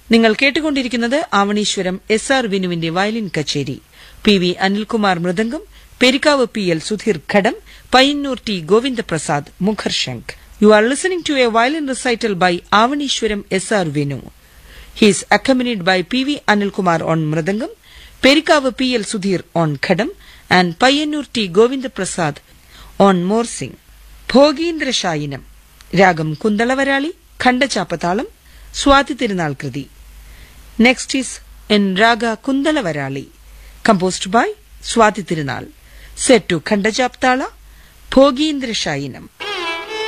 നിങ്ങൾ കേട്ടുകൊണ്ടിരിക്കുന്നത് Avaneeswaram SR വിനുവിന്റെ violin കച്ചേരി. PV Anilkumar mridangam, Perikkavu PL Sudheer ghatam, Payyanur T Govindaprasad മുഖർശംഖ്. You are listening to a violin recital by Avanishwaram SR Vinu. He is accompanied by PV Anilkumar on mridangam, Perikavu PL Sudhir on khadam, and Payyanur T Govindaprasad on morsing. Bhogindra Shayinam, Ragam Kundalavarali, Khanda Chapatalam, Swati Tirunal Kriti. Next is in Raga Kundalavarali, composed by Swati Tirunal, set to Khanda Chapatala, Bhogindra Shayinam.